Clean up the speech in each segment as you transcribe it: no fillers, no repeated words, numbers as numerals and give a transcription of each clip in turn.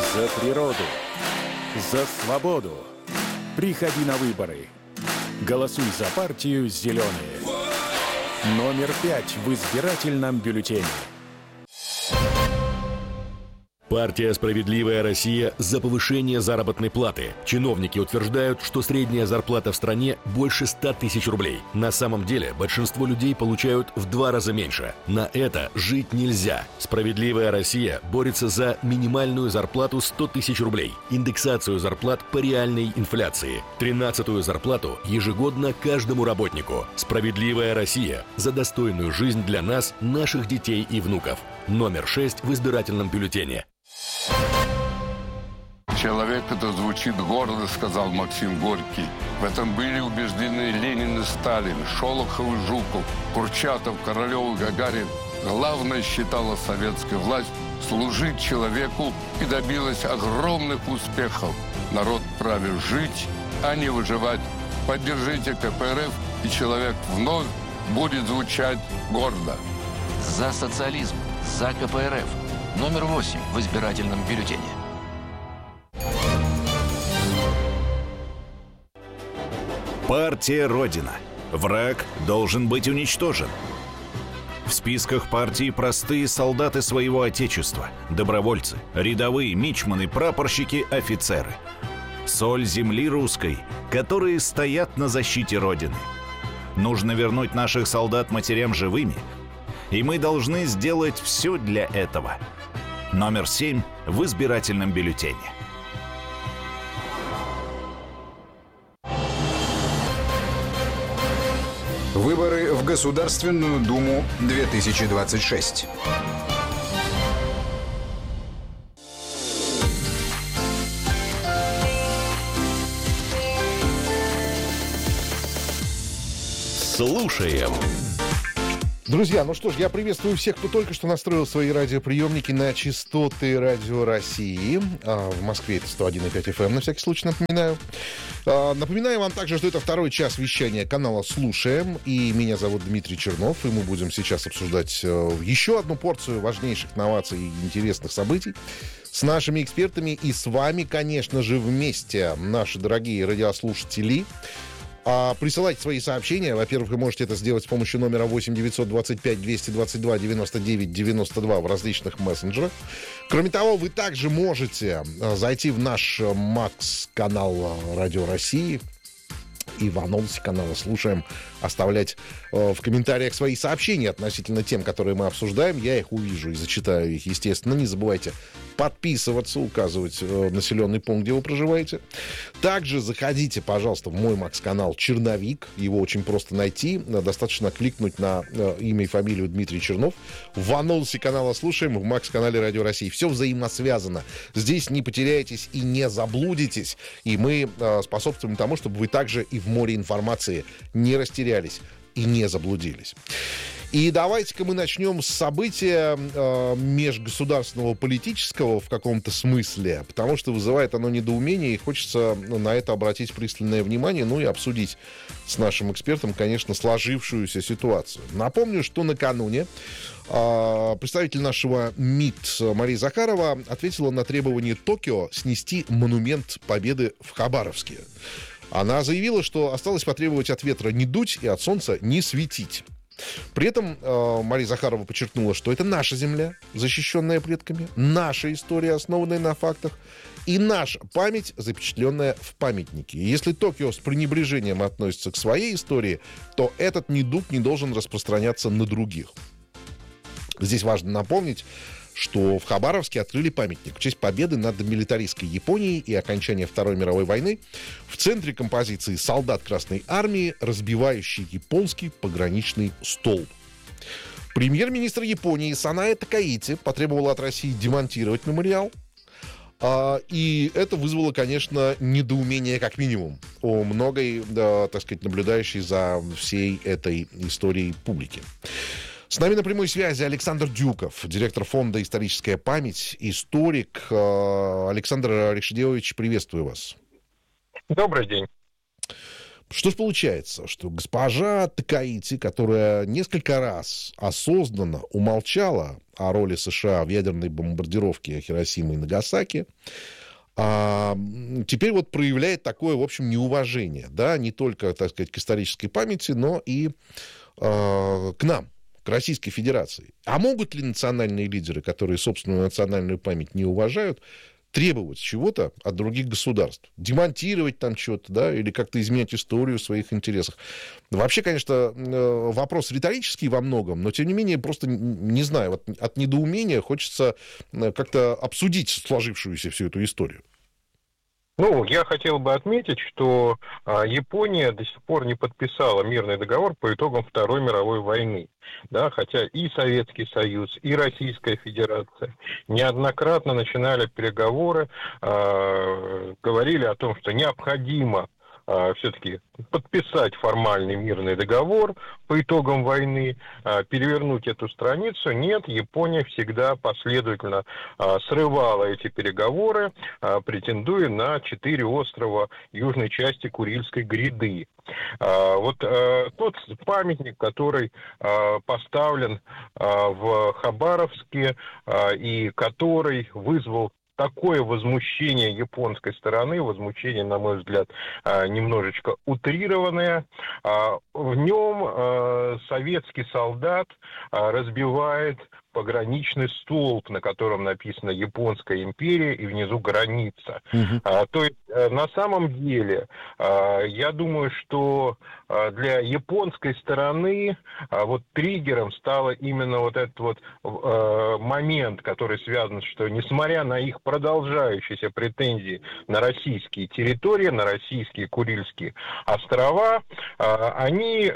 За природу, за свободу. Приходи на выборы. Голосуй за партию «Зеленые». Номер 5 в избирательном бюллетене. Партия «Справедливая Россия» за повышение заработной платы. Чиновники утверждают, что средняя зарплата в стране больше 100 тысяч рублей. На самом деле большинство людей получают в 2 раза меньше. На это жить нельзя. «Справедливая Россия» борется за минимальную зарплату 100 тысяч рублей, индексацию зарплат по реальной инфляции, 13-ю зарплату ежегодно каждому работнику. «Справедливая Россия» за достойную жизнь для нас, наших детей и внуков. Номер 6 в избирательном бюллетене. «Человек это звучит гордо», — сказал Максим Горький. В этом были убеждены Ленин и Сталин, Шолохов и Жуков, Курчатов, Королев и Гагарин. Главное, считала советская власть, служить человеку и добилась огромных успехов. Народ вправе жить, а не выживать. Поддержите КПРФ, и человек вновь будет звучать гордо. За социализм, за КПРФ. Номер 8 в избирательном бюллетене. Партия Родина. Враг должен быть уничтожен. В списках партии простые солдаты своего отечества, добровольцы, рядовые, мичманы, прапорщики, офицеры. Соль земли русской, которые стоят на защите Родины. Нужно вернуть наших солдат матерям живыми, и мы должны сделать все для этого. Номер 7 в избирательном бюллетене. Выборы в Государственную Думу 2026. Слушаем. Друзья, ну что ж, я приветствую всех, кто только что настроил свои радиоприемники на частоты Радио России. В Москве это 101,5 FM, на всякий случай напоминаю. Напоминаю вам также, что это второй час вещания канала «Слушаем». И меня зовут Дмитрий Чернов. И мы будем сейчас обсуждать еще одну порцию важнейших новаций и интересных событий с нашими экспертами и с вами, конечно же, вместе, наши дорогие радиослушатели. Присылайте свои сообщения. Во-первых, вы можете это сделать с помощью номера 8 925 222 99 92 в различных мессенджерах. Кроме того, вы также можете зайти в наш Макс-канал Радио России и в анонсе канала «Слушаем» оставлять в комментариях свои сообщения относительно тем, которые мы обсуждаем. Я их увижу и зачитаю их, естественно. Не забывайте подписываться, указывать населенный пункт, где вы проживаете. Также заходите, пожалуйста, в мой Макс-канал «Черновик». Его очень просто найти. Достаточно кликнуть на имя и фамилию Дмитрий Чернов. В анонсе канала «Слушаем», в Макс-канале Радио России. Все взаимосвязано. Здесь не потеряетесь и не заблудитесь. И мы способствуем тому, чтобы вы также и в море информации не растерялись и не заблудились. И давайте-ка мы начнем с события межгосударственного политического в каком-то смысле, потому что вызывает оно недоумение, и хочется на это обратить пристальное внимание, ну и обсудить с нашим экспертом, конечно, сложившуюся ситуацию. Напомню, что накануне представитель нашего МИД Мария Захарова ответила на требование Токио снести монумент Победы в Хабаровске. Она заявила, что осталось потребовать от ветра не дуть и от солнца не светить. При этом Мария Захарова подчеркнула, что это наша земля, защищенная предками, наша история, основанная на фактах, и наша память, запечатленная в памятнике. И если Токио с пренебрежением относится к своей истории, то этот недуг не должен распространяться на других. Здесь важно напомнить, что в Хабаровске открыли памятник в честь победы над милитаристской Японией и окончания Второй мировой войны. В центре композиции солдат Красной Армии, разбивающий японский пограничный столб. Премьер-министр Японии Санае Такаити потребовал от России демонтировать мемориал. И это вызвало, конечно, недоумение как минимум у многой, так сказать, наблюдающей за всей этой историей публики. С нами на прямой связи Александр Дюков, директор фонда «Историческая память», историк. Александр Решедевич, приветствую вас. Добрый день. Что ж получается, что госпожа Такаити, которая несколько раз осознанно умолчала о роли США в ядерной бомбардировке Хиросимы и Нагасаки, теперь вот проявляет такое, в общем, неуважение, да, не только, так сказать, к исторической памяти, но и к нам, к Российской Федерации. А могут ли национальные лидеры, которые собственную национальную память не уважают, требовать чего-то от других государств? Демонтировать там что-то, да, или как-то изменять историю в своих интересах? Вообще, конечно, вопрос риторический во многом, но, тем не менее, просто, не знаю, вот от недоумения хочется как-то обсудить сложившуюся всю эту историю. Ну, я хотел бы отметить, что Япония до сих пор не подписала мирный договор по итогам Второй мировой войны. Да, хотя и Советский Союз, и Российская Федерация неоднократно начинали переговоры, говорили о том, что необходимо все-таки подписать формальный мирный договор по итогам войны, перевернуть эту страницу. Нет, Япония всегда последовательно срывала эти переговоры, претендуя на 4 острова южной части Курильской гряды. Вот тот памятник, который поставлен в Хабаровске и который вызвал такое возмущение японской стороны, возмущение, на мой взгляд, немножечко утрированное. В нем советский солдат разбивает пограничный столб, на котором написано «Японская империя» и внизу граница. То есть, на самом деле, я думаю, что для японской стороны вот триггером стало именно вот этот вот момент, который связан, что несмотря на их продолжающиеся претензии на российские территории, на российские Курильские острова, они,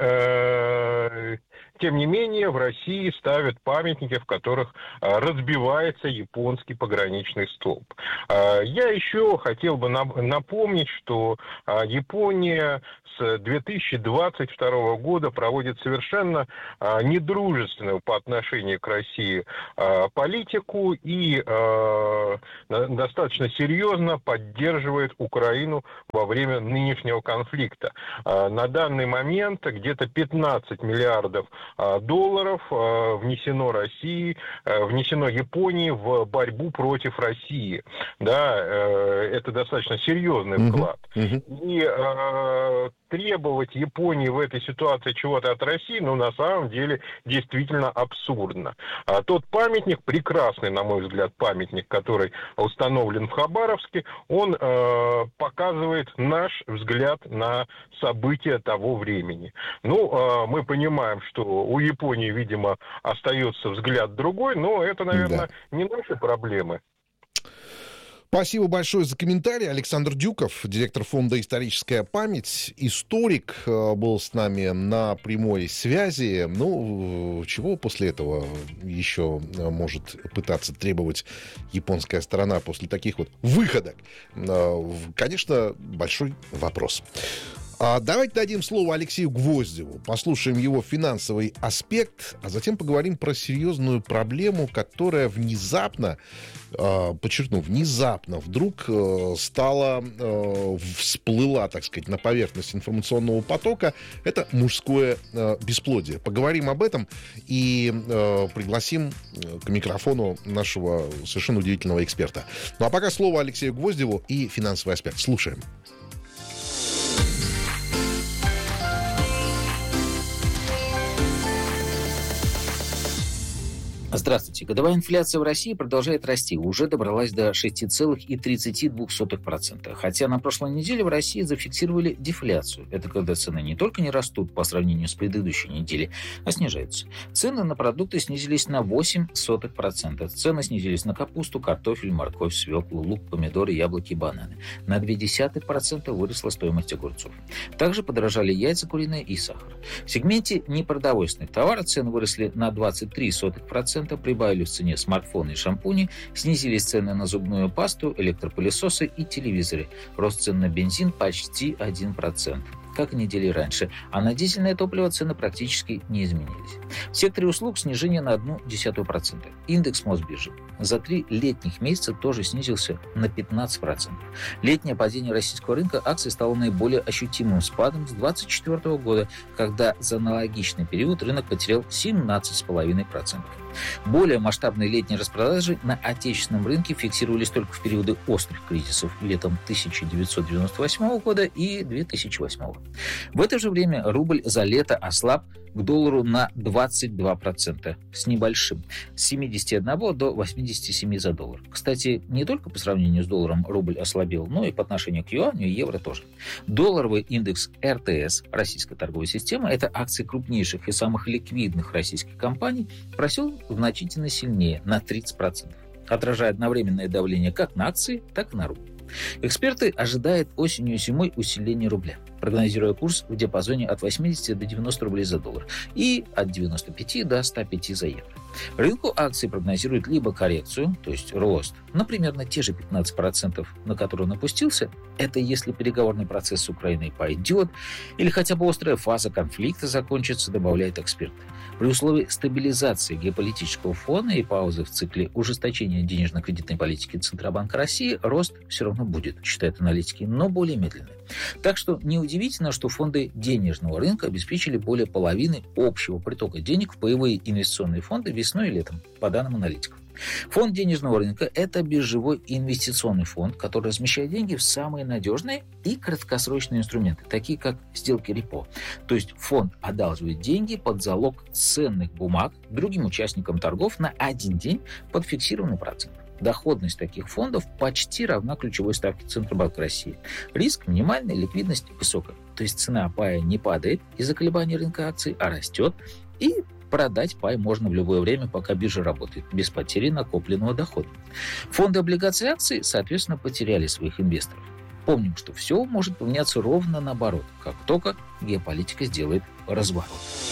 тем не менее, в России ставят памятники, в которых разбивается японский пограничный столб. Я еще хотел бы напомнить, что Япония с 2022 года проводит совершенно недружественную по отношению к России политику и достаточно серьезно поддерживает Украину во время нынешнего конфликта. На данный момент где-то 15 миллиардов долларов внесено Японии в борьбу против России. Да, это достаточно серьезный вклад. И требовать Японии в этой ситуации чего-то от России, ну, на самом деле, действительно абсурдно. Тот памятник, прекрасный, на мой взгляд, памятник, который установлен в Хабаровске, он показывает наш взгляд на события того времени. Ну, мы понимаем, что у Японии, видимо, остается взгляд другой, но это, наверное, не наши проблемы. Спасибо большое за комментарий. Александр Дюков, директор фонда «Историческая память», историк, был с нами на прямой связи. Ну, чего после этого еще может пытаться требовать японская сторона после таких вот выходок? Конечно, большой вопрос. Давайте дадим слово Алексею Гвоздеву, послушаем его финансовый аспект, а затем поговорим про серьезную проблему, которая внезапно, подчеркну, внезапно вдруг всплыла, так сказать, на поверхность информационного потока. Это мужское бесплодие. Поговорим об этом и пригласим к микрофону нашего совершенно удивительного эксперта. Ну а пока слово Алексею Гвоздеву и финансовый аспект. Слушаем. Здравствуйте. Годовая инфляция в России продолжает расти. Уже добралась до 6,32%. Хотя на прошлой неделе в России зафиксировали дефляцию. Это когда цены не только не растут по сравнению с предыдущей неделей, а снижаются. Цены на продукты снизились на 0,08%. Цены снизились на капусту, картофель, морковь, свеклу, лук, помидоры, яблоки, бананы. На 0,2% выросла стоимость огурцов. Также подорожали яйца куриные и сахар. В сегменте непродовольственных товаров цены выросли на 23%. Прибавили в цене смартфоны и шампуни, снизились цены на зубную пасту, электропылесосы и телевизоры. Рост цен на бензин почти 1%. как и недели раньше, а на дизельное топливо цены практически не изменились. В секторе услуг снижение на 0,1%. Индекс Мосбиржи за 3 летних месяца тоже снизился на 15%. Летнее падение российского рынка акций стало наиболее ощутимым спадом с 2024 года, когда за аналогичный период рынок потерял 17,5%. Более масштабные летние распродажи на отечественном рынке фиксировались только в периоды острых кризисов летом 1998 года и 2008. В это же время рубль за лето ослаб к доллару на 22% с небольшим, с 71 до 87 за доллар. Кстати, не только по сравнению с долларом рубль ослабел, но и по отношению к юаню и евро тоже. Долларовый индекс РТС, российской торговой системы, это акции крупнейших и самых ликвидных российских компаний, просел значительно сильнее, на 30%, отражая одновременное давление как на акции, так и на рубль. Эксперты ожидают осенью и зимой усиления рубля, прогнозируя курс в диапазоне от 80 до 90 рублей за доллар и от 95 до 105 за евро. Рынку акций прогнозируют либо коррекцию, то есть рост, например, на те же 15%, на которые он опустился, это если переговорный процесс с Украиной пойдет, или хотя бы острая фаза конфликта закончится, добавляют эксперты. При условии стабилизации геополитического фона и паузы в цикле ужесточения денежно-кредитной политики Центробанка России рост все равно будет, считают аналитики, но более медленный. Так что неудивительно, что фонды денежного рынка обеспечили более половины общего притока денег в паевые инвестиционные фонды весной и летом, по данным аналитиков. Фонд денежного рынка – это биржевой инвестиционный фонд, который размещает деньги в самые надежные и краткосрочные инструменты, такие как сделки репо. То есть фонд одалживает деньги под залог ценных бумаг другим участникам торгов на один день под фиксированный процент. Доходность таких фондов почти равна ключевой ставке Центробанка России. Риск минимальный, ликвидность высокая. То есть цена пая не падает из-за колебаний рынка акций, а растет. И продать пай можно в любое время, пока биржа работает, без потери накопленного дохода. Фонды облигаций и акций, соответственно, потеряли своих инвесторов. Помним, что все может поменяться ровно наоборот, как только геополитика сделает разворот.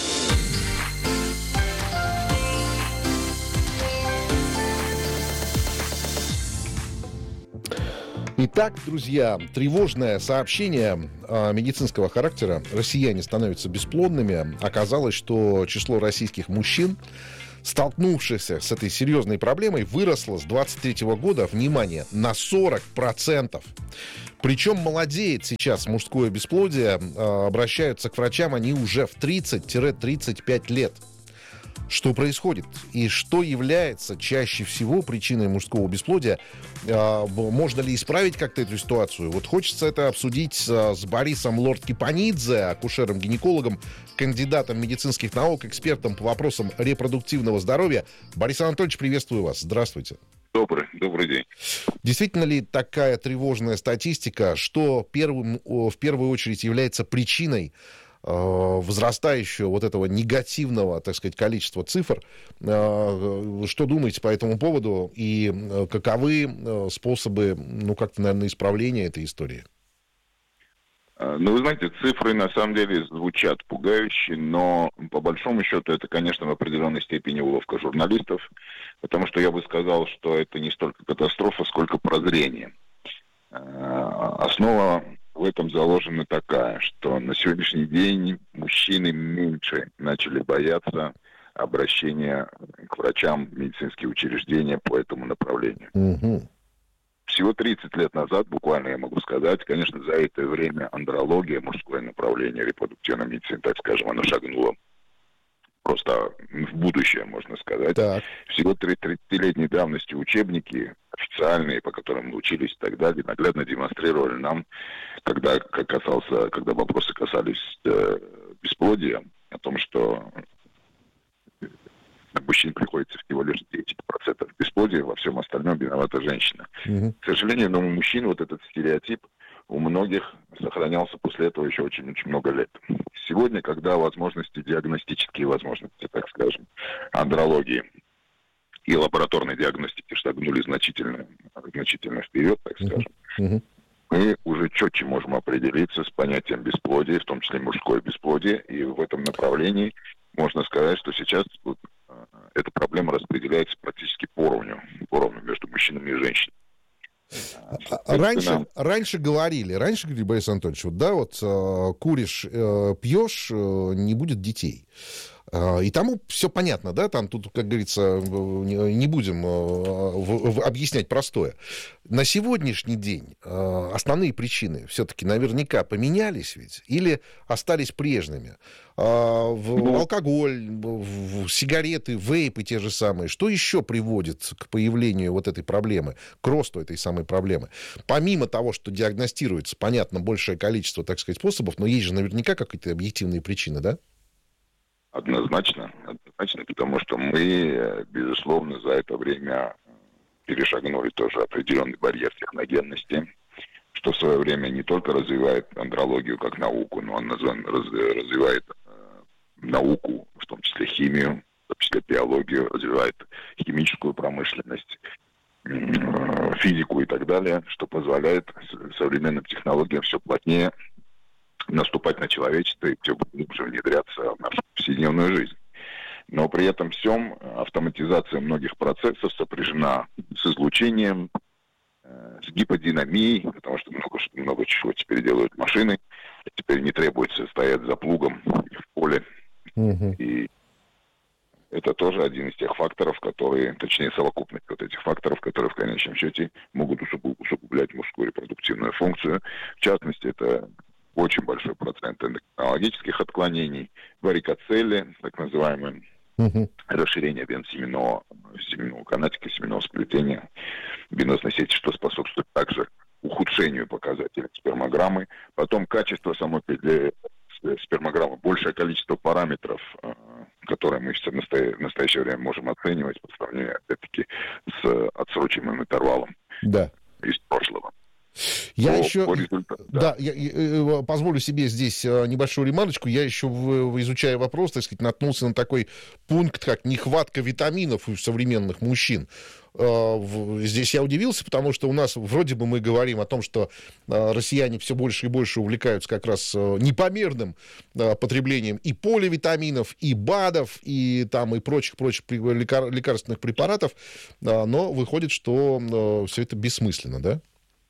Итак, друзья, тревожное сообщение медицинского характера. Россияне становятся бесплодными. Оказалось, что число российских мужчин, столкнувшихся с этой серьезной проблемой, выросло с 2023 года, внимание, на 40%. Причем молодеет сейчас мужское бесплодие. Обращаются к врачам они уже в 30-35 лет. Что происходит и что является чаще всего причиной мужского бесплодия? Можно ли исправить как-то эту ситуацию? Вот хочется это обсудить с Борисом Лорд-Кипанидзе, акушером-гинекологом, кандидатом медицинских наук, экспертом по вопросам репродуктивного здоровья. Борис Анатольевич, приветствую вас. Здравствуйте. Добрый день. Действительно ли такая тревожная статистика, что в первую очередь является причиной возрастающего вот этого негативного, так сказать, количества цифр? Что думаете по этому поводу и каковы способы, как-то, наверное, исправления этой истории? Вы знаете, цифры на самом деле звучат пугающе, но по большому счету это, конечно, в определенной степени уловка журналистов, потому что я бы сказал, что это не столько катастрофа, сколько прозрение. Основа в этом заложена такая, что на сегодняшний день мужчины меньше начали бояться обращения к врачам в медицинские учреждения по этому направлению. Угу. Всего 30 лет назад, буквально я могу сказать, конечно, за это время андрология, мужское направление репродуктивной медицины, так скажем, оно шагнуло просто в будущее, можно сказать. Так. Всего 30-летней давности учебники официальные, по которым мы учились и так далее, наглядно демонстрировали нам, когда вопросы касались бесплодия, о том, что мужчин приходится всего лишь 10% бесплодия, во всем остальном виновата женщина. Угу. К сожалению, но у мужчин вот этот стереотип у многих сохранялся после этого еще очень-очень много лет. Сегодня, когда диагностические возможности, так скажем, андрологии и лабораторной диагностики шагнули значительно вперед, так скажем, мы уже четче можем определиться с понятием бесплодия, в том числе мужское бесплодие, и в этом направлении можно сказать, что сейчас эта проблема распределяется практически поровну между мужчинами и женщинами. Раньше говорили, Борис Анатольевич, вот, да, вот куришь, пьешь, не будет детей. И тому все понятно, да, там тут, как говорится, не будем объяснять простое. На сегодняшний день основные причины все-таки наверняка поменялись ведь или остались прежними? Алкоголь, сигареты, вейпы те же самые. Что еще приводит к появлению вот этой проблемы, к росту этой самой проблемы? Помимо того, что диагностируется, понятно, большее количество, так сказать, способов, но есть же наверняка какие-то объективные причины, да? Однозначно, потому что мы, безусловно, за это время перешагнули тоже определенный барьер техногенности, что в свое время не только развивает андрологию как науку, но он развивает науку, в том числе химию, в том числе биологию, развивает химическую промышленность, физику и так далее, что позволяет современным технологиям все плотнее наступать на человечество и все глубже внедряться в нашу повседневную жизнь. Но при этом всем автоматизация многих процессов сопряжена с излучением, с гиподинамией, потому что много чего теперь делают машины. Теперь не требуется стоять за плугом в поле. И это тоже один из тех факторов, точнее совокупность вот этих факторов, которые в конечном счете могут усугублять мужскую репродуктивную функцию. В частности, это очень большой процент эндокринологических отклонений, варикоцели, так называемое, расширение вен семенного канатика, семенного сплетения венозной сети, что способствует также ухудшению показателей спермограммы. Потом качество самой спермограммы, большее количество параметров, которые мы сейчас в настоящее время можем оценивать по сравнению, опять-таки, с отсроченным интервалом из прошлого. Я еще, я позволю себе здесь небольшую ремарочку. Я еще, изучая вопрос, так сказать, наткнулся на такой пункт, как нехватка витаминов у современных мужчин. Здесь я удивился, потому что у нас вроде бы мы говорим о том, что россияне все больше и больше увлекаются как раз непомерным потреблением и поливитаминов, и БАДов, и там и прочих лекарственных препаратов, но выходит, что все это бессмысленно, да?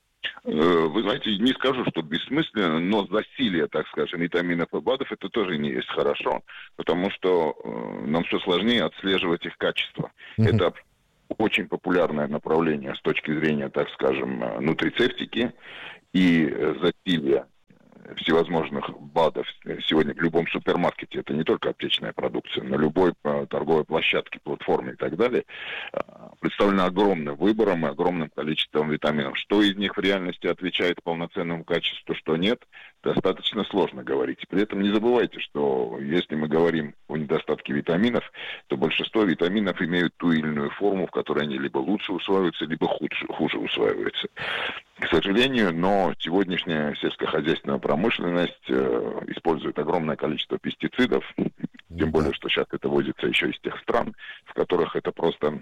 Вы знаете, не скажу, что бессмысленно, но засилие, так скажем, витаминов и БАДов, это тоже не есть хорошо, потому что нам все сложнее отслеживать их качество. Это очень популярное направление с точки зрения, так скажем, нутрицептики и засилие всевозможных БАДов сегодня в любом супермаркете, это не только аптечная продукция, на любой торговой площадке, платформе и так далее, представлено огромным выбором и огромным количеством витаминов. Что из них в реальности отвечает полноценному качеству, что нет, достаточно сложно говорить. При этом не забывайте, что если мы говорим о недостатке витаминов, то большинство витаминов имеют ту или иную форму, в которой они либо лучше усваиваются, либо хуже усваиваются. К сожалению, но сегодняшняя сельскохозяйственная промышленность использует огромное количество пестицидов, тем более, что сейчас это возится еще из тех стран, в которых это просто,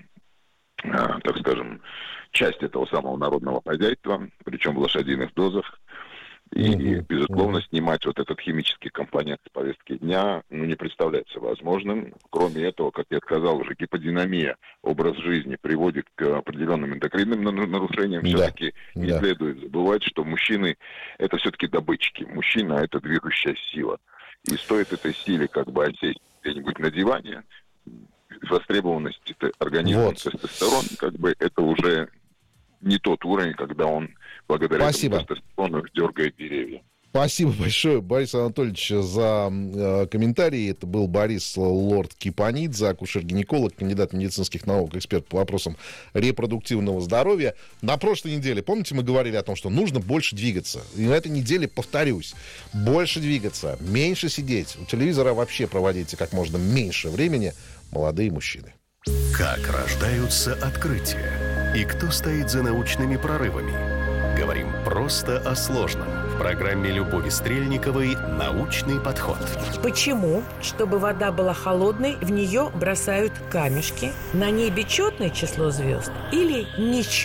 так скажем, часть этого самого народного хозяйства, причем в лошадиных дозах. И, безусловно, снимать вот этот химический компонент с повестки дня не представляется возможным. Кроме этого, как я сказал уже, гиподинамия, образ жизни приводит к определенным эндокринным нарушениям. Все-таки не следует забывать, что мужчины — это все-таки добытчики. Мужчина — это движущая сила. И стоит этой силе как бы осесть где-нибудь на диване, востребованность организма тестостерон, как бы это уже не тот уровень, когда он благодаря этому тестостерону дергает деревья. Спасибо большое, Борис Анатольевич, за комментарии. Это был Борис Лорд Кипанидзе, акушер-гинеколог, кандидат медицинских наук, эксперт по вопросам репродуктивного здоровья. На прошлой неделе, помните, мы говорили о том, что нужно больше двигаться. И на этой неделе, повторюсь, больше двигаться, меньше сидеть. У телевизора вообще проводите как можно меньше времени, молодые мужчины. Как рождаются открытия? И кто стоит за научными прорывами? Говорим просто о сложном. В программе Любови Стрельниковой «Научный подход». Почему, чтобы вода была холодной, в нее бросают камешки? На небе четное число звезд или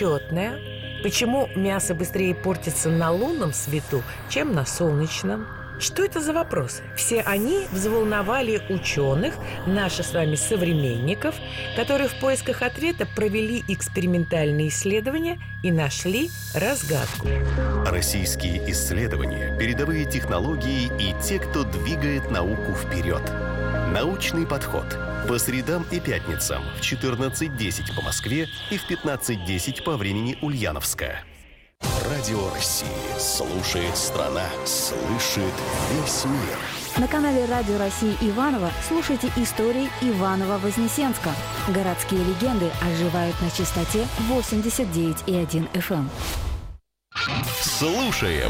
нечетное? Почему мясо быстрее портится на лунном свету, чем на солнечном? Что это за вопросы? Все они взволновали ученых, наших с вами современников, которые в поисках ответа провели экспериментальные исследования и нашли разгадку. Российские исследования, передовые технологии и те, кто двигает науку вперед. Научный подход. По средам и пятницам в 14:10 по Москве и в 15:10 по времени Ульяновска. Радио России. Слушает страна. Слышит весь мир. На канале Радио России Иваново слушайте истории Иваново-Вознесенска. Городские легенды оживают на частоте 89,1 FM. Слушаем.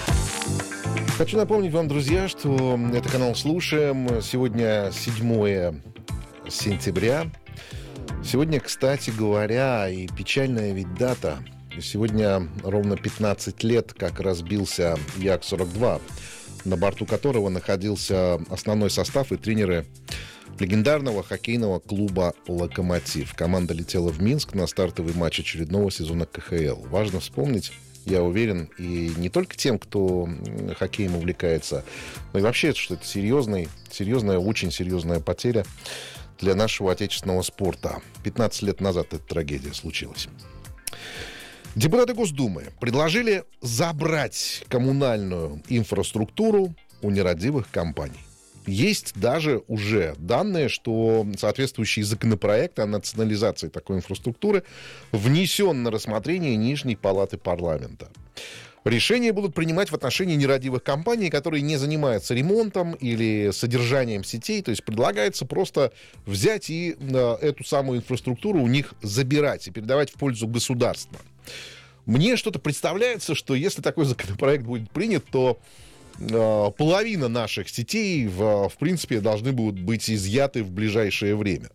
Хочу напомнить вам, друзья, что это канал «Слушаем». Сегодня 7 сентября. Сегодня, кстати говоря, и печальная ведь дата. Сегодня ровно 15 лет, как разбился Як-42, на борту которого находился основной состав и тренеры легендарного хоккейного клуба «Локомотив». Команда летела в Минск на стартовый матч очередного сезона КХЛ. Важно вспомнить, я уверен, и не только тем, кто хоккеем увлекается, но и вообще, что это серьезная, очень серьезная потеря для нашего отечественного спорта. 15 лет назад эта трагедия случилась. Депутаты Госдумы предложили забрать коммунальную инфраструктуру у нерадивых компаний. Есть даже уже данные, что соответствующий законопроект о национализации такой инфраструктуры внесен на рассмотрение Нижней палаты парламента. Решения будут принимать в отношении нерадивых компаний, которые не занимаются ремонтом или содержанием сетей. То есть предлагается просто взять и эту самую инфраструктуру у них забирать и передавать в пользу государства. Мне что-то представляется, что если такой законопроект будет принят, то половина наших сетей, в принципе, должны будут быть изъяты в ближайшее время.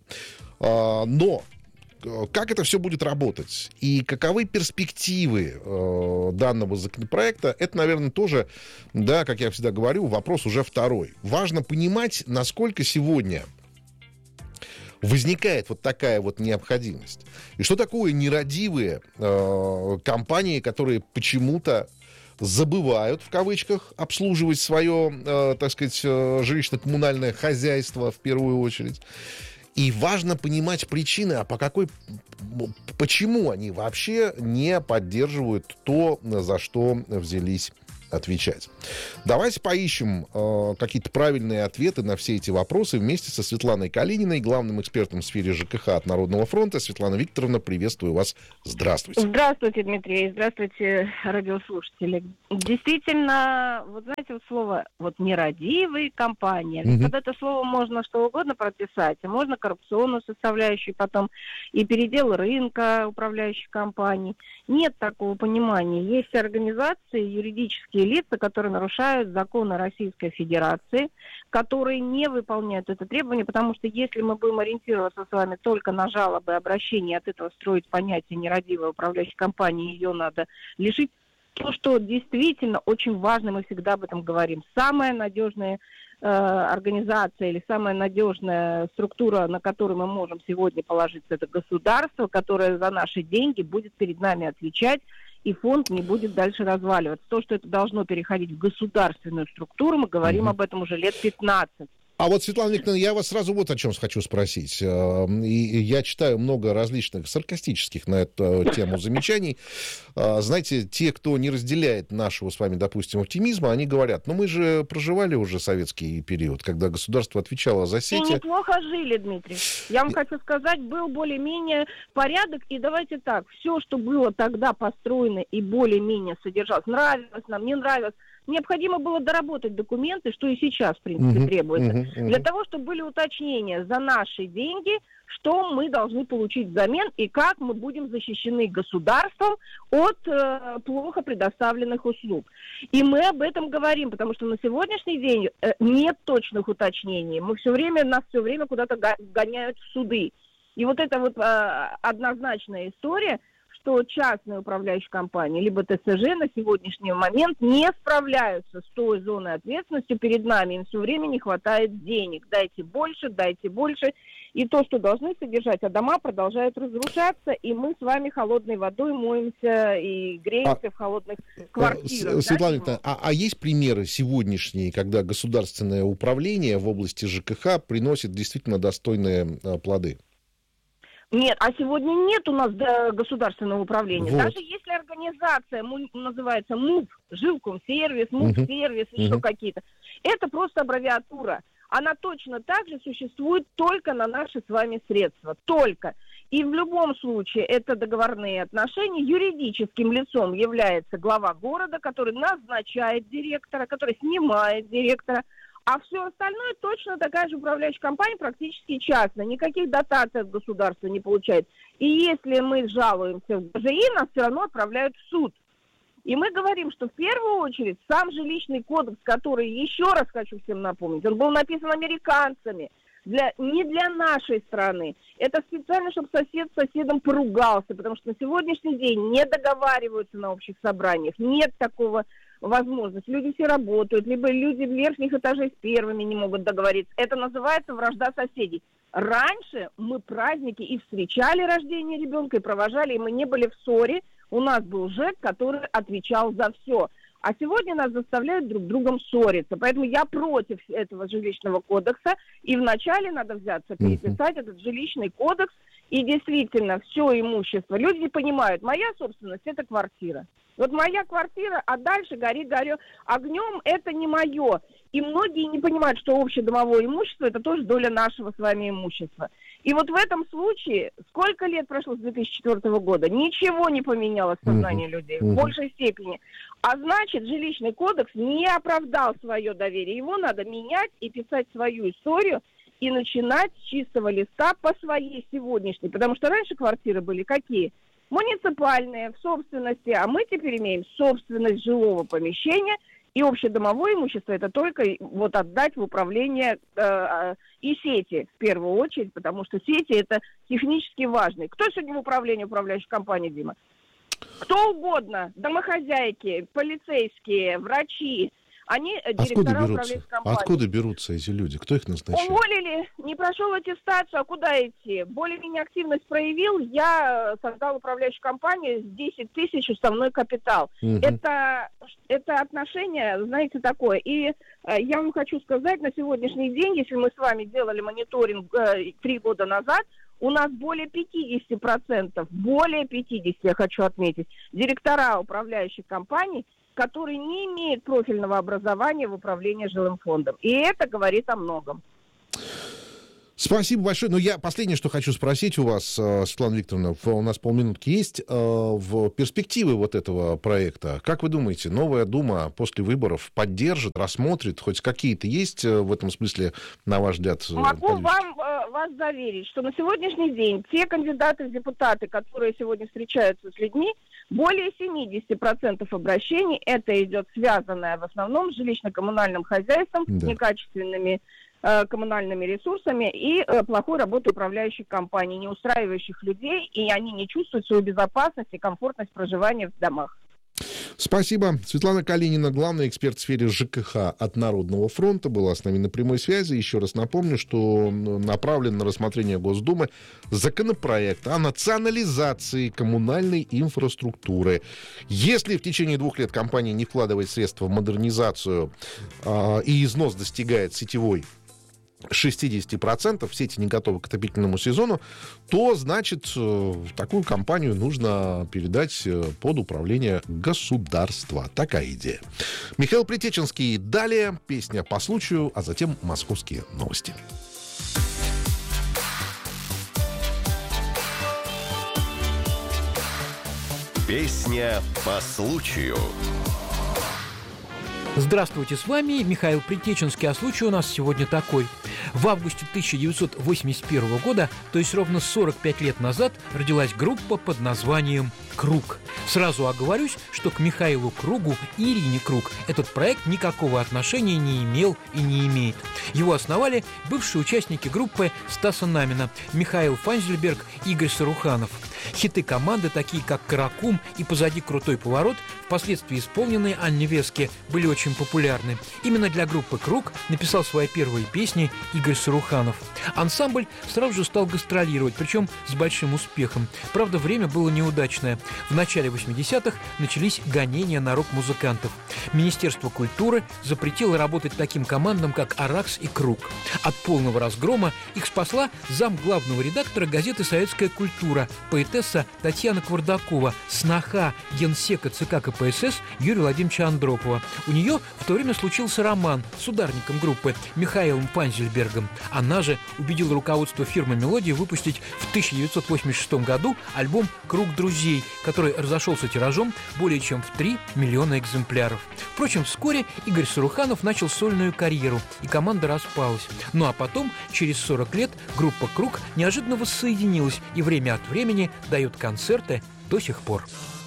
Но как это все будет работать и каковы перспективы данного законопроекта, это, наверное, тоже, да, как я всегда говорю, вопрос уже второй. Важно понимать, насколько сегодня возникает вот такая вот необходимость. И что такое нерадивые компании, которые почему-то забывают, в кавычках, обслуживать свое, так сказать, жилищно-коммунальное хозяйство в первую очередь. И важно понимать причины, почему они вообще не поддерживают то, за что взялись отвечать. Давайте поищем какие-то правильные ответы на все эти вопросы вместе со Светланой Калининой, главным экспертом в сфере ЖКХ от Народного фронта. Светлана Викторовна, приветствую вас. Здравствуйте. Здравствуйте, Дмитрий. Здравствуйте, радиослушатели. Действительно, вот знаете, вот слово вот нерадивые компании. Под это слово можно что угодно прописать. Можно коррупционную составляющую, потом и передел рынка управляющих компаний. Нет такого понимания. Есть организации, юридические лица, которые нарушают законы Российской Федерации, которые не выполняют это требование, потому что если мы будем ориентироваться с вами только на жалобы и обращения, от этого строить понятие нерадивой управляющей компании, ее надо лишить. То, что действительно очень важно, мы всегда об этом говорим, самая надежная организация или самая надежная структура, на которую мы можем сегодня положиться, это государство, которое за наши деньги будет перед нами отвечать, и фонд не будет дальше разваливаться. То, что это должно переходить в государственную структуру, мы говорим об этом уже лет 15. А вот, Светлана Викторовна, я вас сразу вот о чем хочу спросить. И я читаю много различных саркастических на эту тему замечаний. Знаете, те, кто не разделяет нашего с вами, допустим, оптимизма, они говорят, мы же проживали уже советский период, когда государство отвечало за сети. И неплохо жили, Дмитрий. Я вам хочу сказать, был более-менее порядок. И давайте так, все, что было тогда построено и более-менее содержалось, нравилось нам, не нравилось, необходимо было доработать документы, что и сейчас, в принципе, требуется. Для того, чтобы были уточнения за наши деньги, что мы должны получить взамен и как мы будем защищены государством от плохо предоставленных услуг. И мы об этом говорим, потому что на сегодняшний день нет точных уточнений. Нас все время куда-то гоняют в суды. И вот это вот однозначная история, что частные управляющие компании, либо ТСЖ на сегодняшний момент не справляются с той зоной ответственности перед нами. Им все время не хватает денег. Дайте больше, дайте больше. И то, что должны содержать, а дома продолжают разрушаться, и мы с вами холодной водой моемся и греемся в холодных квартирах. Светлана Викторовна, а есть примеры сегодняшние, когда государственное управление в области ЖКХ приносит действительно достойные плоды? Нет, а сегодня нет у нас государственного управления. Вот. Даже если организация называется МУП, жилкомсервис, МУП-сервис, еще какие-то, это просто аббревиатура. Она точно так же существует только на наши с вами средства. Только. И в любом случае это договорные отношения. Юридическим лицом является глава города, который назначает директора, который снимает директора. А все остальное точно такая же управляющая компания, практически частная. Никаких дотаций от государства не получает. И если мы жалуемся в ГЖИ, нас все равно отправляют в суд. И мы говорим, что в первую очередь сам жилищный кодекс, который, еще раз хочу всем напомнить, он был написан американцами, не для нашей страны. Это специально, чтобы сосед с соседом поругался, потому что на сегодняшний день не договариваются на общих собраниях, нет такого возможности. Люди все работают, либо люди верхних этажей с первыми не могут договориться. Это называется вражда соседей. Раньше мы праздники и встречали рождение ребенка, и провожали, и мы не были в ссоре. У нас был ЖЭК, который отвечал за все. А сегодня нас заставляют друг другом ссориться. Поэтому я против этого жилищного кодекса. И вначале надо взяться, переписать этот жилищный кодекс. И действительно, все имущество. Люди не понимают, моя собственность – это квартира. Вот моя квартира, а дальше гори огнем, это не мое. И многие не понимают, что общедомовое имущество – это тоже доля нашего с вами имущества. И вот в этом случае, сколько лет прошло с 2004 года, ничего не поменялось в сознании людей, в большей степени. А значит, жилищный кодекс не оправдал свое доверие. Его надо менять и писать свою историю, и начинать с чистого листа по своей сегодняшней. Потому что раньше квартиры были какие? Муниципальные, в собственности, а мы теперь имеем собственность жилого помещения, и общедомовое имущество это только вот отдать в управление и сети в первую очередь, потому что сети это технически важные. Кто сегодня в управлении управляющей компании, Дима? Кто угодно, домохозяйки, полицейские, врачи, они директора управляющей компании. Откуда берутся эти люди? Кто их назначает? Уволили, не прошел аттестацию, а куда идти? Более-менее активность проявил, я создал управляющую компанию с 10 тысяч уставной капитал. Это отношение, знаете, такое. И я вам хочу сказать, на сегодняшний день, если мы с вами делали мониторинг 3 года назад, у нас более 50%, я хочу отметить, директора управляющих компаний, которые не имеют профильного образования в управлении жилым фондом. И это говорит о многом. Спасибо большое. Но я последнее, что хочу спросить у вас, Светлана Викторовна, у нас полминутки есть, в перспективы вот этого проекта. Как вы думаете, новая Дума после выборов поддержит, рассмотрит, хоть какие-то есть в этом смысле, на ваш взгляд? Могу вас заверить, что на сегодняшний день те кандидаты в депутаты, которые сегодня встречаются с людьми, более 70% обращений, это идет связанное в основном с жилищно-коммунальным хозяйством, некачественными коммунальными ресурсами и плохой работой управляющих компаний, не устраивающих людей, и они не чувствуют свою безопасность и комфортность проживания в домах. Спасибо. Светлана Калинина, главный эксперт в сфере ЖКХ от Народного фронта, была с нами на прямой связи. Еще раз напомню, что направлен на рассмотрение Госдумы законопроект о национализации коммунальной инфраструктуры. Если в течение 2 лет компания не вкладывает средства в модернизацию и износ достигает сетевой 60%, сети не готовы к отопительному сезону, то, значит, такую компанию нужно передать под управление государства. Такая идея. Михаил Притеченский. Далее песня по случаю, а затем московские новости. Песня по случаю. Здравствуйте, с вами Михаил Притеченский, а случай у нас сегодня такой. В августе 1981 года, то есть ровно 45 лет назад, родилась группа под названием «Круг». Сразу оговорюсь, что к Михаилу Кругу и Ирине Круг этот проект никакого отношения не имел и не имеет. Его основали бывшие участники группы Стаса Намина, Михаил Фанзельберг, Игорь Саруханов. Хиты команды, такие как «Каракум» и «Позади крутой поворот», впоследствии исполненные Анне Веске, были очень популярны. Именно для группы «Круг» написал свои первые песни Игорь Саруханов. Ансамбль сразу же стал гастролировать, причем с большим успехом. Правда, время было неудачное. В начале 80-х начались гонения на рок-музыкантов. Министерство культуры запретило работать таким командам, как «Аракс» и «Круг». От полного разгрома их спасла зам главного редактора газеты «Советская культура», поэтесса Татьяна Квардакова, сноха генсека ЦК КПСС Юрия Владимировича Андропова. У нее в то время случился роман с ударником группы Михаилом Фанзельбергом. Она же убедила руководство фирмы «Мелодия» выпустить в 1986 году альбом «Круг друзей», который разошелся тиражом более чем в 3 миллиона экземпляров. Впрочем, вскоре Игорь Саруханов начал сольную карьеру, и команда распалась. Ну а потом, через 40 лет, группа «Круг» неожиданно воссоединилась и время от времени дает концерты до сих пор.